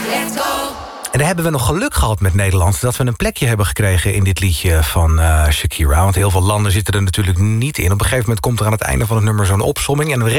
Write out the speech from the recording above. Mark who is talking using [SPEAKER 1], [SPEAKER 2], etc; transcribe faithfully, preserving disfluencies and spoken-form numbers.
[SPEAKER 1] En daar hebben we nog geluk gehad met Nederland... dat we een plekje hebben gekregen in dit liedje van uh, Shakira. Want heel veel landen zitten er natuurlijk niet in. Op een gegeven moment komt er aan het einde van het nummer zo'n opsomming... en